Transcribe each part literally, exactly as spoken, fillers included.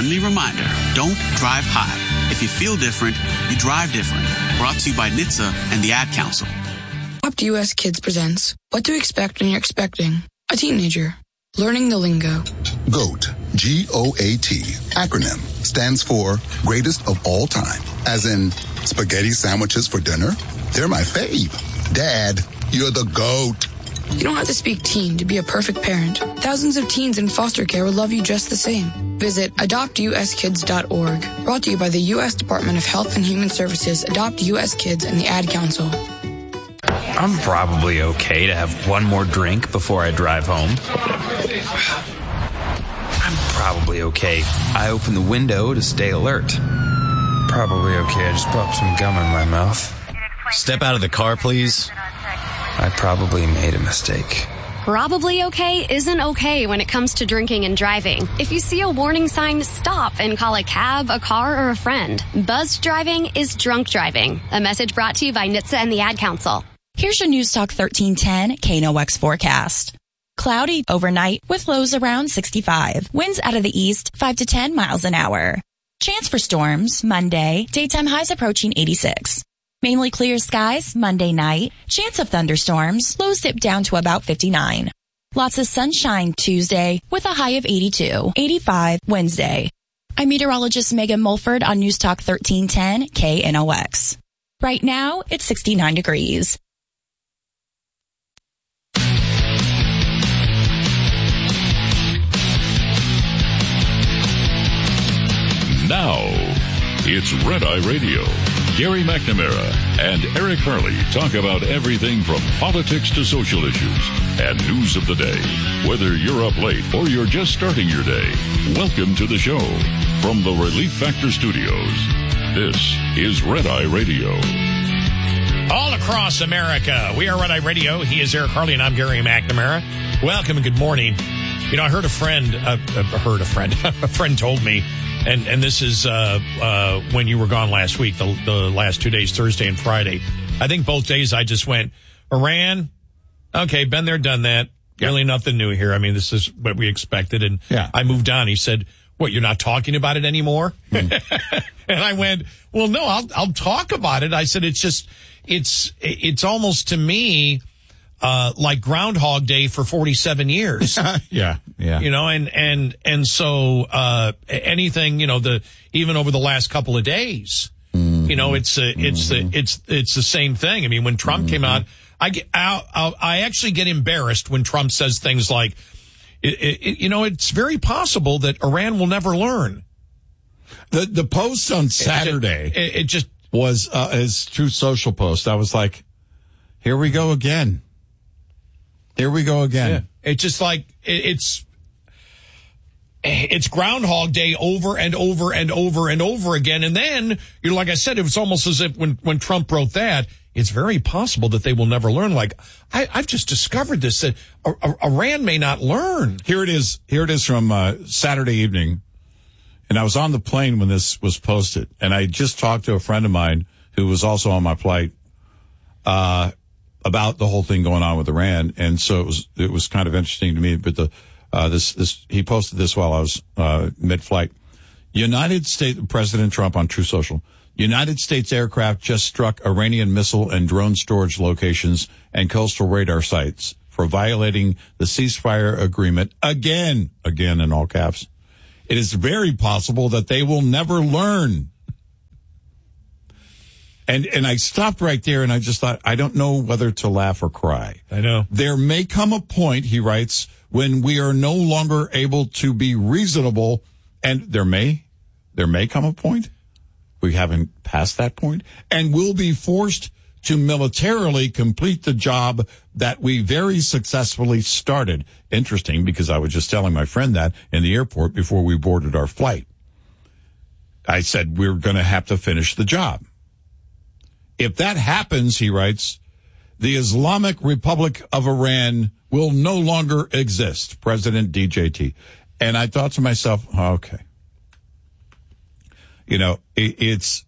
friendly reminder, don't drive high. If you feel different, you drive different. Brought to you by N H T S A and the Ad Council. Adopt U S Kids presents What to Expect When You're Expecting a Teenager. Learning the lingo. GOAT, G O A T, acronym, stands for Greatest of All Time. As in, spaghetti sandwiches for dinner? They're my fave. Dad, you're the GOAT. You don't have to speak teen to be a perfect parent. Thousands of teens in foster care will love you just the same. Visit adopt u s kids dot org. Brought to you by the U S Department of Health and Human Services, Adopt U S Kids, and the Ad Council. I'm probably okay to have one more drink before I drive home. I'm probably okay. I open the window to stay alert. Probably okay. I just popped some gum in my mouth. Step out of the car, please. I probably made a mistake. Probably okay isn't okay when it comes to drinking and driving. If you see a warning sign, stop and call a cab, a car, or a friend. Buzzed driving is drunk driving. A message brought to you by N H T S A and the Ad Council. Here's your News Talk thirteen ten K N O X forecast. Cloudy overnight with lows around sixty-five. Winds out of the east five to ten miles an hour. Chance for storms Monday. Daytime highs approaching eighty-six. Mainly clear skies Monday night. Chance of thunderstorms. Lows dip down to about fifty-nine. Lots of sunshine Tuesday with a high of eighty-two. eighty-five Wednesday. I'm meteorologist Megan Mulford on News Talk thirteen ten K N O X. Right now, it's sixty-nine degrees. Now, it's Red Eye Radio. Gary McNamara and Eric Harley talk about everything from politics to social issues and news of the day. Whether you're up late or you're just starting your day, welcome to the show. From the Relief Factor Studios, this is Red Eye Radio. All across America, we are Red Eye Radio. He is Eric Harley and I'm Gary McNamara. Welcome and good morning. You know, I heard a friend, uh, uh, heard a friend, a friend told me, And and this is uh, uh, when you were gone last week, the, the last two days, Thursday and Friday. I think both days I just went, Iran, okay, been there, done that. Yeah. Really nothing new here. I mean, this is what we expected. And yeah. I moved on. He said, what, you're not talking about it anymore? Mm. And I went, well, no, I'll I'll talk about it. I said, it's just, it's it's almost to me uh, like Groundhog Day for forty-seven years. yeah. Yeah. You know, and, and, and so, uh, anything, you know, the, even over the last couple of days, mm-hmm. you know, it's, uh, it's, mm-hmm. the, it's, it's the same thing. I mean, when Trump mm-hmm. came out, I get, I, I, I actually get embarrassed when Trump says things like, it, it, you know, it's very possible that Iran will never learn. The, the post on Saturday, it, it, it just was, uh, his Truth Social post. I was like, here we go again. Here we go again. Yeah. It's just like, it, it's, It's Groundhog Day over and over and over and over again. And then, you know, like I said, it was almost as if when, when Trump wrote that, it's very possible that they will never learn. Like, I, I've just discovered this, that Iran may not learn. Here it is. Here it is from uh, Saturday evening. And I was on the plane when this was posted. And I just talked to a friend of mine who was also on my flight uh, about the whole thing going on with Iran. And so it was, it was kind of interesting to me. But the Uh, this, this, he posted this while I was, uh, mid-flight. United States, President Trump on True Social. United States aircraft just struck Iranian missile and drone storage locations and coastal radar sites for violating the ceasefire agreement again, again in all caps. It is very possible that they will never learn. And, and I stopped right there and I just thought, I don't know whether to laugh or cry. I know. There may come a point, he writes, when we are no longer able to be reasonable, and there may, there may come a point, we haven't passed that point, and we'll be forced to militarily complete the job that we very successfully started. Interesting, because I was just telling my friend that in the airport before we boarded our flight. I said, we're going to have to finish the job. If that happens, he writes, the Islamic Republic of Iran will no longer exist, President D J T. And I thought to myself, oh, okay. You know, it, it's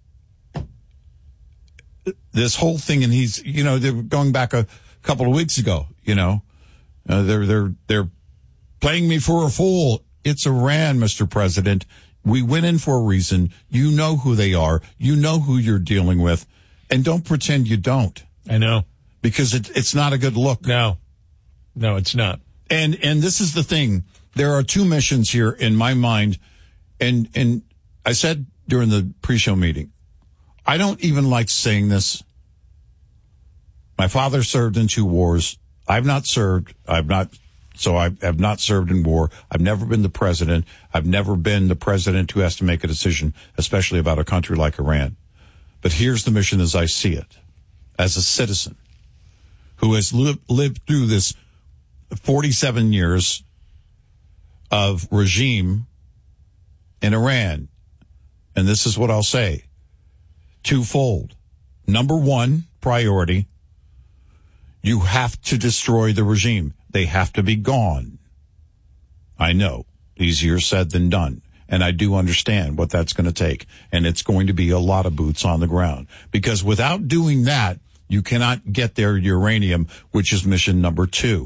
this whole thing, and he's, you know, they're going back a couple of weeks ago, you know, uh, they're, they're, they're playing me for a fool. It's Iran, Mister President. We went in for a reason. You know who they are. You know who you're dealing with. And don't pretend you don't. I know. Because it, it's not a good look. No. No, it's not. And and this is the thing. There are two missions here in my mind. And and I said during the pre-show meeting, I don't even like saying this. My father served in two wars. I've not served. I've not. So I have not served in war. I've never been the president. I've never been the president who has to make a decision, especially about a country like Iran. But here's the mission as I see it, as a citizen who has lived, lived through this forty-seven years of regime in Iran. And this is what I'll say. Twofold. Number one priority, you have to destroy the regime. They have to be gone. I know. Easier said than done. And I do understand what that's going to take. And it's going to be a lot of boots on the ground. Because without doing that, you cannot get their uranium, which is mission number two.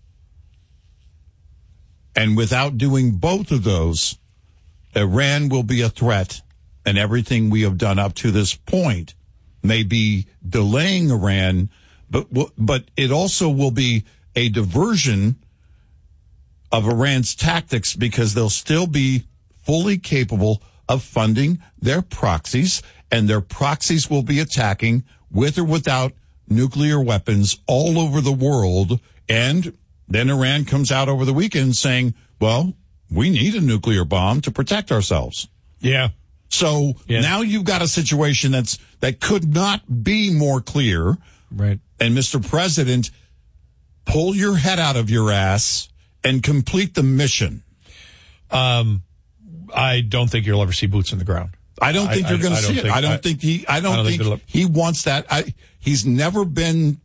And without doing both of those, Iran will be a threat. And everything we have done up to this point may be delaying Iran, but but it also will be a diversion of Iran's tactics because they'll still be fully capable of funding their proxies, and their proxies will be attacking with or without nuclear weapons all over the world. And then Iran comes out over the weekend saying, well, we need a nuclear bomb to protect ourselves. Yeah. So yeah. now you've got a situation that's that could not be more clear. Right. And Mister President, pull your head out of your ass and complete the mission. Um, I don't think you'll ever see boots on the ground. I don't think I, you're going to see it. Think, I don't I, think he. I don't, I don't think, think he wants that. I, he's never been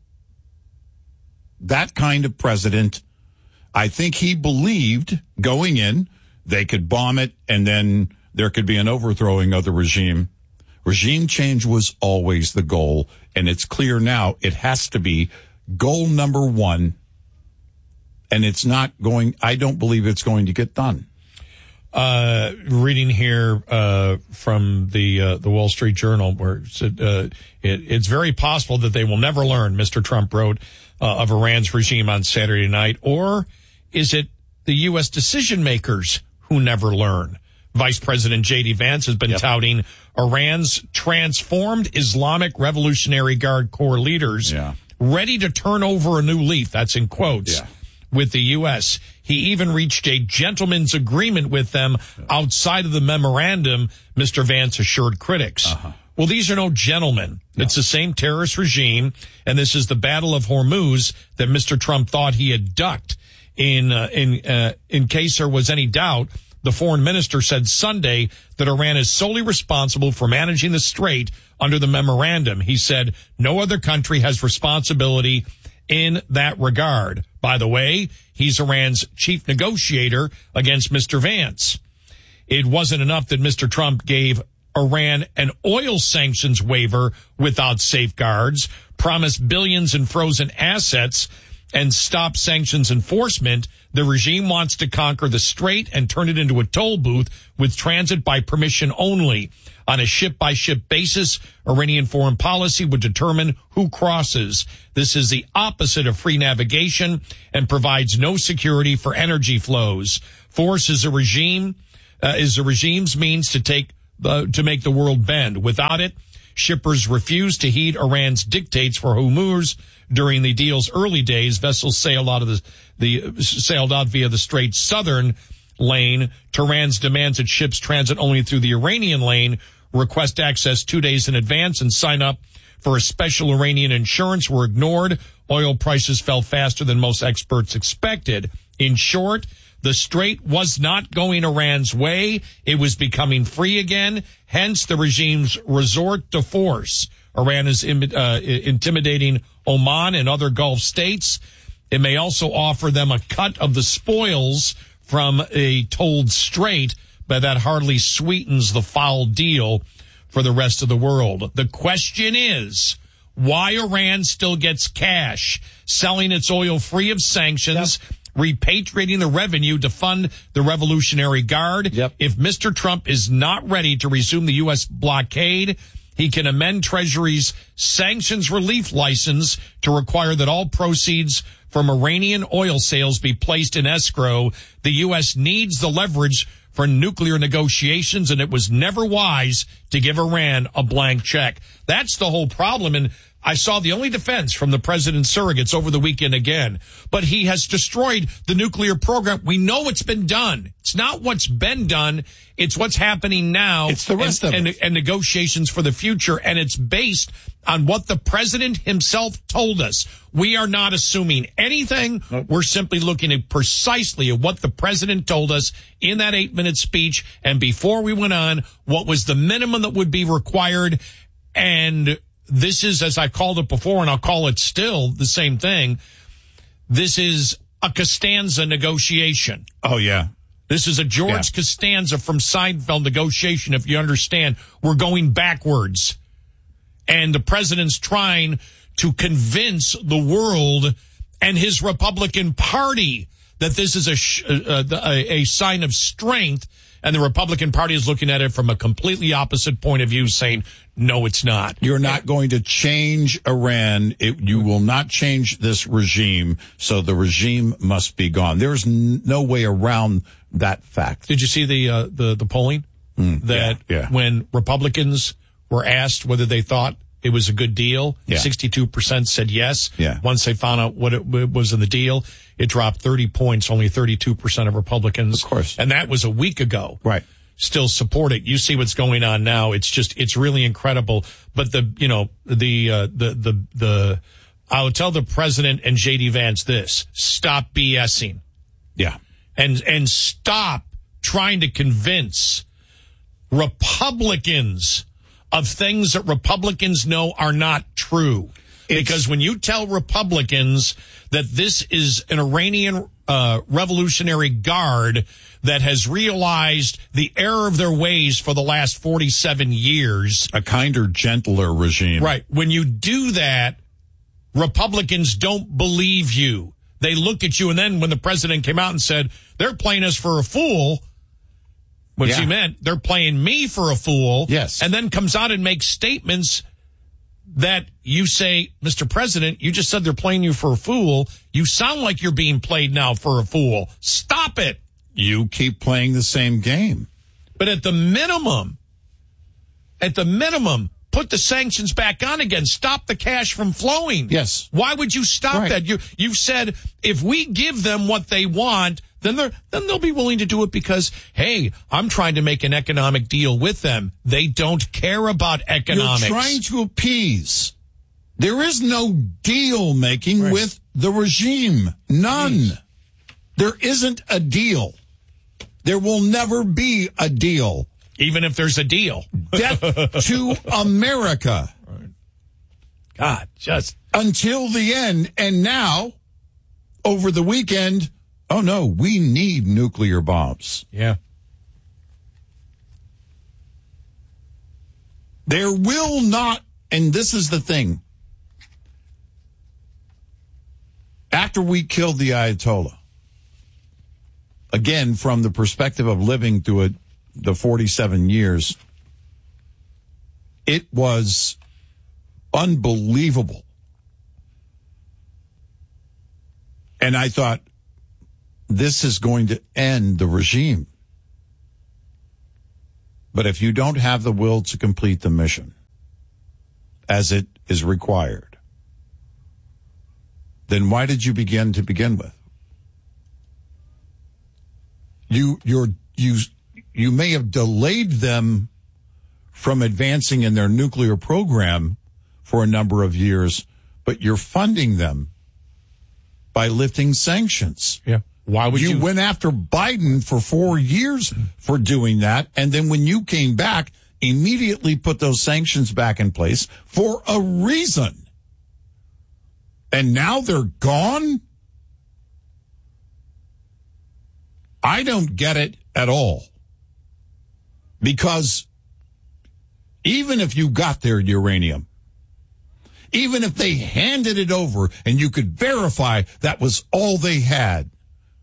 that kind of president. I think he believed going in they could bomb it and then there could be an overthrowing of the regime. Regime change was always the goal, and it's clear now it has to be goal number one, and it's not going, I don't believe it's going to get done. Uh, reading here, uh, from the, uh, the Wall Street Journal, where it said, uh, it, it's very possible that they will never learn, Mister Trump wrote, uh, of Iran's regime on Saturday night, or is it the U S decision makers who never learn? Vice President J D Vance has been yep. touting Iran's transformed Islamic Revolutionary Guard Corps leaders yeah. ready to turn over a new leaf. That's in quotes. Yeah. With the U S. He even reached a gentleman's agreement with them outside of the memorandum, Mister Vance assured critics. Uh-huh. Well, these are no gentlemen. No. It's the same terrorist regime, and this is the Battle of Hormuz that Mister Trump thought he had ducked. In uh, in uh, in case there was any doubt, the foreign minister said Sunday that Iran is solely responsible for managing the strait under the memorandum. He said no other country has responsibility in that regard. By the way, he's Iran's chief negotiator against Mister Vance. It wasn't enough that Mister Trump gave Iran an oil sanctions waiver without safeguards, promised billions in frozen assets, and stop sanctions enforcement. The regime wants to conquer the strait and turn it into a toll booth with transit by permission only. On a ship-by-ship basis, Iranian foreign policy would determine who crosses. This is the opposite of free navigation and provides no security for energy flows. Force is a regime, uh, is a regime's means to take uh, to make the world bend. Without it, shippers refuse to heed Iran's dictates for Hormuz. During the deal's early days, vessels sailed out of the, the sailed out via the strait's southern lane. Tehran's demands that ships transit only through the Iranian lane, request access two days in advance, and sign up for a special Iranian insurance were ignored. Oil prices fell faster than most experts expected. In short, the strait was not going Iran's way. It was becoming free again, hence the regime's resort to force. Iran is uh, intimidating Oman and other Gulf states. It may also offer them a cut of the spoils from a tolled strait, but that hardly sweetens the foul deal for the rest of the world. The question is why Iran still gets cash selling its oil free of sanctions, yep. repatriating the revenue to fund the Revolutionary Guard. Yep. If Mister Trump is not ready to resume the U S blockade, he can amend Treasury's sanctions relief license to require that all proceeds from Iranian oil sales be placed in escrow. The U S needs the leverage for nuclear negotiations, and it was never wise to give Iran a blank check. That's the whole problem. And I saw the only defense from the president's surrogates over the weekend again. But he has destroyed the nuclear program. We know it's been done. It's not what's been done. It's what's happening now. It's the rest and, of and, it. and negotiations for the future. And it's based on what the president himself told us. We are not assuming anything. Nope. We're simply looking at precisely at what the president told us in that eight minute speech. And before we went on, what was the minimum that would be required. And this is, as I called it before, and I'll call it still the same thing. This is a Costanza negotiation. Oh, yeah. This is a George Yeah. Costanza from Seinfeld negotiation, if you understand. We're going backwards. And the president's trying to convince the world and his Republican Party that this is a, sh- uh, a, a sign of strength. And the Republican Party is looking at it from a completely opposite point of view, saying, no, it's not. You're not going to change Iran. It, you will not change this regime, so the regime must be gone. There's n- no way around that fact. Did you see the uh, the, the polling? Mm, that yeah, yeah. when Republicans were asked whether they thought it was a good deal, Yeah. sixty-two percent said yes. Yeah. Once they found out what it w- was in the deal, it dropped thirty points, only thirty-two percent of Republicans. Of course. And that was a week ago. Right. Still support it. You see what's going on now. It's just, it's really incredible. But the, you know, the, uh, the, the, the, I would tell the president and J D Vance this, stop BSing Yeah. and, and stop trying to convince Republicans of things that Republicans know are not true. It's, because when you tell Republicans that this is an Iranian uh, Revolutionary Guard that has realized the error of their ways for the last forty-seven years. A kinder, gentler regime. Right. When you do that, Republicans don't believe you. They look at you, and then when the president came out and said, they're playing us for a fool, what Yeah. he meant, they're playing me for a fool. Yes. And then comes out and makes statements that you say, Mister President, you just said they're playing you for a fool. You sound like you're being played now for a fool. Stop it. You keep playing the same game. But at the minimum, at the minimum, put the sanctions back on again. Stop the cash from flowing. Yes. Why would you stop Right. that? You, you've said if we give them what they want, then they're, then they'll be willing to do it because, hey, I'm trying to make an economic deal with them. They don't care about economics. You're trying to appease. There is no deal making Right. with the regime. None. Jeez. There isn't a deal. There will never be a deal. Even if there's a deal. Death to America. God, just. Until the end. And now, over the weekend, oh no, we need nuclear bombs. Yeah. There will not, and this is the thing. After we killed the Ayatollah, again, from the perspective of living through it, the forty-seven years, it was unbelievable. And I thought, this is going to end the regime. But if you don't have the will to complete the mission, as it is required, then why did you begin to begin with? You, you're, you, you may have delayed them from advancing in their nuclear program for a number of years, but you're funding them by lifting sanctions. Yeah. Why would you? You went after Biden for four years for doing that, and then when you came back, immediately put those sanctions back in place for a reason. And now they're gone? I don't get it at all. Because even if you got their uranium, even if they handed it over and you could verify that was all they had,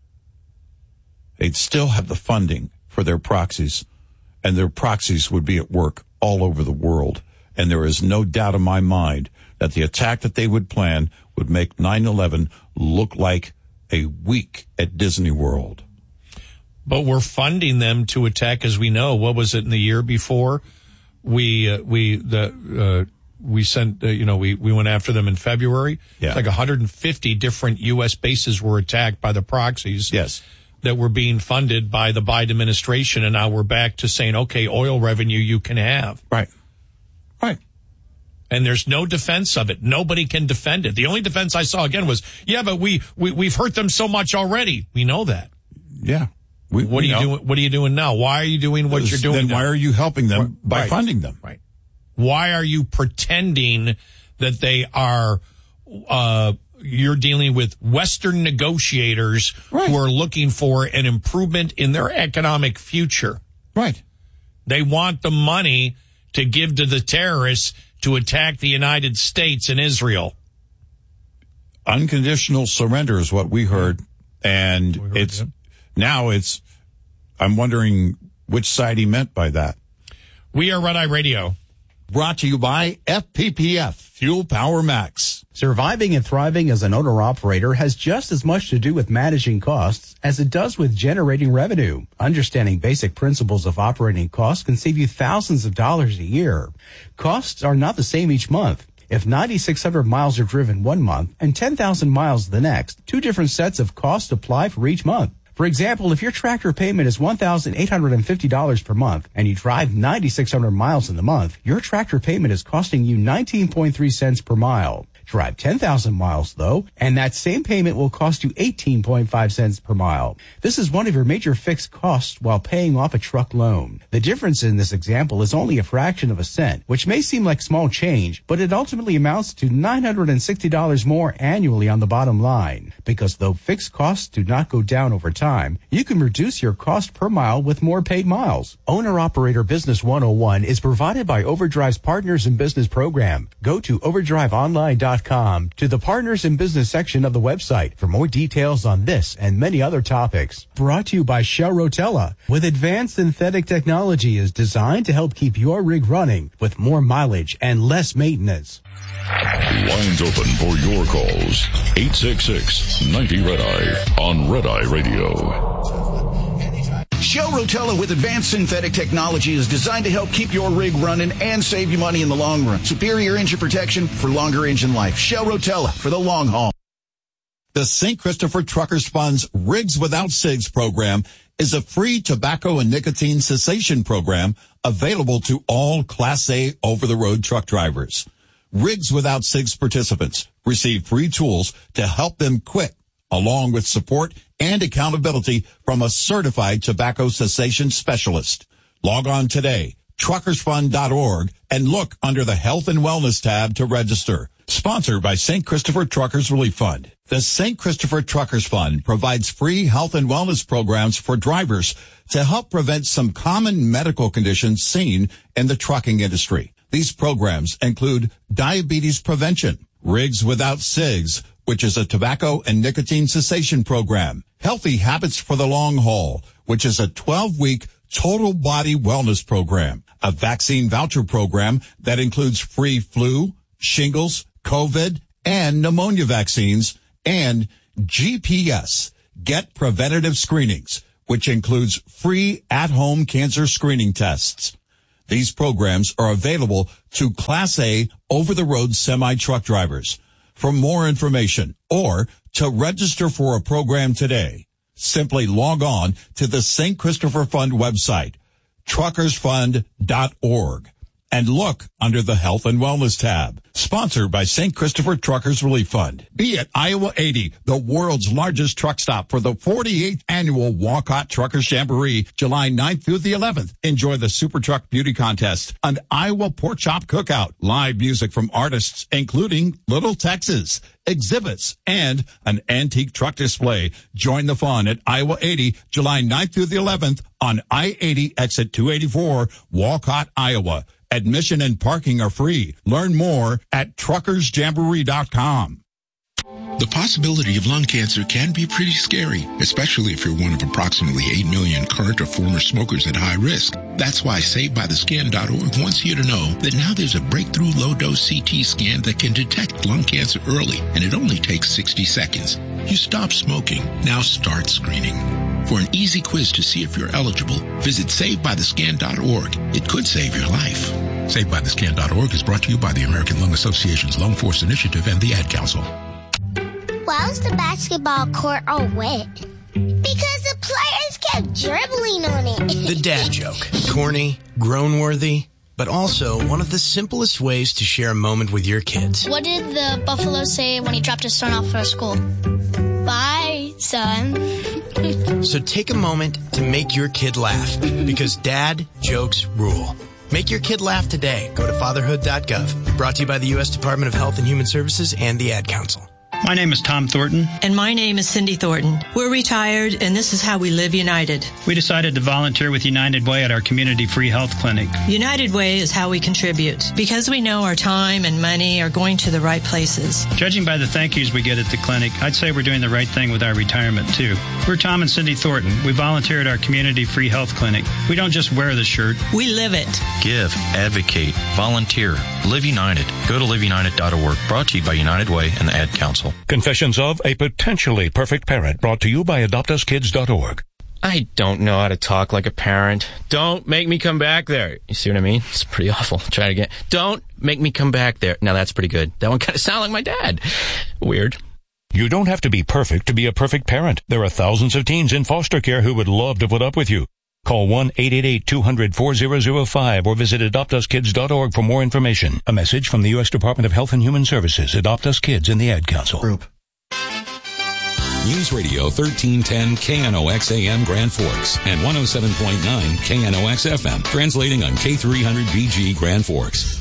they'd still have the funding for their proxies, and their proxies would be at work all over the world. And there is no doubt in my mind that the attack that they would plan would make nine eleven look like a week at Disney World. But we're funding them to attack, as we know. What was it in the year before? We uh, we the uh, we sent uh, you know we we went after them in February. Yeah. It's like one hundred fifty different U S bases were attacked by the proxies. Yes. That were being funded by the Biden administration, and now we're back to saying, okay, oil revenue you can have. Right. Right. And there's no defense of it. Nobody can defend it. The only defense I saw again was, yeah, but we, we we've hurt them so much already. We know that. Yeah. We, what we are you know. doing? What are you doing now? Why are you doing what you're doing? Then now? why are you helping them by right. funding them? Right. Why are you pretending that they are? Uh, you're dealing with Western negotiators right. who are looking for an improvement in their economic future. Right. They want the money to give to the terrorists to attack the United States and Israel. Unconditional surrender is what we heard. And we heard it's it. now it's, I'm wondering which side he meant by that. We are Red Eye Radio. Brought to you by F P P F, Fuel Power Max. Surviving and thriving as an owner-operator has just as much to do with managing costs as it does with generating revenue. Understanding basic principles of operating costs can save you thousands of dollars a year. Costs are not the same each month. If nine thousand six hundred miles are driven one month and ten thousand miles the next, two different sets of costs apply for each month. For example, if your tractor payment is one thousand eight hundred fifty dollars per month and you drive nine thousand six hundred miles in the month, your tractor payment is costing you nineteen point three cents per mile. Drive ten thousand miles, though, and that same payment will cost you eighteen point five cents per mile. This is one of your major fixed costs while paying off a truck loan. The difference in this example is only a fraction of a cent, which may seem like small change, but it ultimately amounts to nine hundred sixty dollars more annually on the bottom line. Because though fixed costs do not go down over time, you can reduce your cost per mile with more paid miles. Owner-Operator Business one oh one is provided by Overdrive's Partners in Business program. Go to overdrive online dot com to the Partners in Business section of the website for more details on this and many other topics. Brought to you by Shell Rotella, with advanced synthetic technology is designed to help keep your rig running with more mileage and less maintenance. Lines open for your calls. eight six six, ninety, Red Eye on Red Eye Radio. Shell Rotella with advanced synthetic technology is designed to help keep your rig running and save you money in the long run. Superior engine protection for longer engine life. Shell Rotella for the long haul. The Saint Christopher Truckers Fund's Rigs Without Cigs program is a free tobacco and nicotine cessation program available to all Class A over-the-road truck drivers. Rigs Without Cigs participants receive free tools to help them quit, along with support and accountability from a certified tobacco cessation specialist. Log on today, truckers fund dot org, and look under the Health and Wellness tab to register. Sponsored by Saint Christopher Truckers Relief Fund. The Saint Christopher Truckers Fund provides free health and wellness programs for drivers to help prevent some common medical conditions seen in the trucking industry. These programs include diabetes prevention, Rigs Without Cigs, which is a tobacco and nicotine cessation program, Healthy Habits for the Long Haul, which is a twelve-week total body wellness program, a vaccine voucher program that includes free flu, shingles, COVID, and pneumonia vaccines, and G P S, Get Preventative Screenings, which includes free at-home cancer screening tests. These programs are available to Class A over-the-road semi-truck drivers. For more information or to register for a program today, simply log on to the Saint Christopher Fund website, truckers fund dot org, and look under the Health and Wellness tab. Sponsored by Saint Christopher Truckers Relief Fund. Be at Iowa eighty, the world's largest truck stop for the forty-eighth annual Walcott Truckers Jamboree, July ninth through the eleventh. Enjoy the Super Truck Beauty Contest, an Iowa Pork Chop Cookout, live music from artists including Little Texas, exhibits, and an antique truck display. Join the fun at Iowa eighty, July ninth through the eleventh on I eighty exit two eighty-four, Walcott, Iowa. Admission and parking are free. Learn more at truckers jamboree dot com. The possibility of lung cancer can be pretty scary, especially if you're one of approximately eight million current or former smokers at high risk. That's why Saved By The Scan dot org wants you to know that now there's a breakthrough low-dose C T scan that can detect lung cancer early, and it only takes sixty seconds. You stop smoking, now start screening. For an easy quiz to see if you're eligible, visit Saved By The Scan dot org. It could save your life. Saved By The Scan dot org is brought to you by the American Lung Association's Lung Force Initiative and the Ad Council. Why was the basketball court all wet? Because the players kept dribbling on it. The dad joke. Corny, groan-worthy, but also one of the simplest ways to share a moment with your kids. What did the buffalo say when he dropped his son off for school? Bye, son. So take a moment to make your kid laugh, because dad jokes rule. Make your kid laugh today. Go to fatherhood dot gov. Brought to you by the U S Department of Health and Human Services and the Ad Council. My name is Tom Thornton. And my name is Cindy Thornton. We're retired, and this is how we live United. We decided to volunteer with United Way at our community free health clinic. United Way is how we contribute, because we know our time and money are going to the right places. Judging by the thank yous we get at the clinic, I'd say we're doing the right thing with our retirement, too. We're Tom and Cindy Thornton. We volunteer at our community free health clinic. We don't just wear the shirt. We live it. Give, advocate, volunteer, live United. Go to live united dot org. Brought to you by United Way and the Ad Council. Confessions of a Potentially Perfect Parent, brought to you by adopt us kids dot org. I don't know how to talk like a parent. Don't make me come back there. You see what I mean? It's pretty awful. Try it again. Don't make me come back there. Now that's pretty good. That one kind of sounded like my dad. Weird. You don't have to be perfect to be a perfect parent. There are thousands of teens in foster care who would love to put up with you. Call one eight eight eight, two hundred, four zero zero five or visit adopt us kids dot org for more information. A message from the U S Department of Health and Human Services, Adopt Us Kids, and the Ad Council. Group. News Radio thirteen ten K N O X A M Grand Forks and one oh seven point nine K N O X F M, translating on K three hundred B G Grand Forks.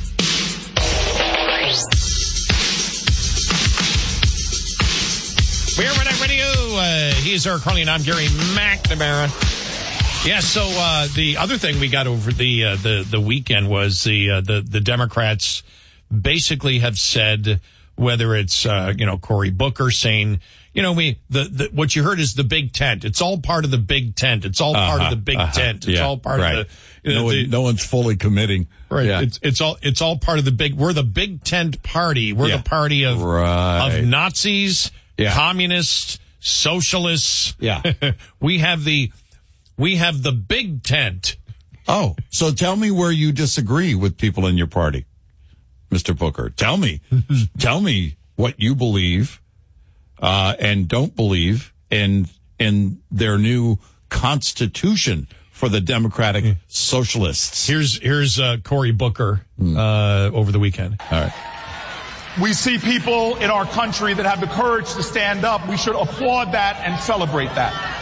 We're Red Eye Radio. Uh, he is Eric Carly, and I'm Gary McNamara. Yeah, so uh, the other thing we got over the uh, the the weekend was the uh, the the Democrats basically have said, whether it's uh, you know Cory Booker saying, you know, we the, the what you heard is the big tent. It's all part of the big tent. It's all uh-huh, part of the big uh-huh, tent. It's yeah, all part right. of the, no, the one, no one's fully committing. Right. Yeah. It's it's all it's all part of the big. We're the big tent party. We're yeah. the party of right. of Nazis, yeah. communists, socialists. Yeah. we have the. We have the big tent. Oh, so tell me where you disagree with people in your party, Mister Booker. Tell me. Tell me what you believe uh, and don't believe in in their new constitution for the Democratic Socialists. Here's here's uh, Cory Booker uh, over the weekend. All right. We see people in our country that have the courage to stand up. We should applaud that and celebrate that.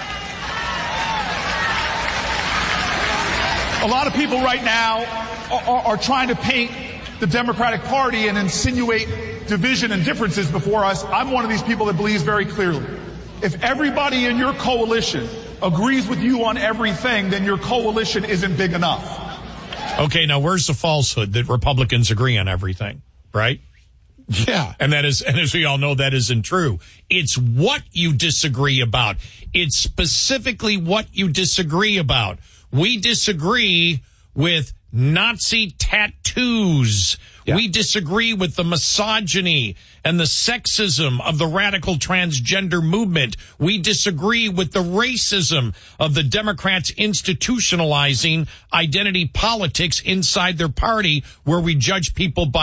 A lot of people right now are, are trying to paint the Democratic Party and insinuate division and differences before us. I'm one of these people that believes very clearly. If everybody in your coalition agrees with you on everything, then your coalition isn't big enough. Okay, now where's the falsehood that Republicans agree on everything, right? Yeah. And that is, and as we all know, that isn't true. It's what you disagree about. It's specifically what you disagree about. We disagree with Nazi tattoos. Yeah. We disagree with the misogyny and the sexism of the radical transgender movement. We disagree with the racism of the Democrats institutionalizing identity politics inside their party, where we judge people by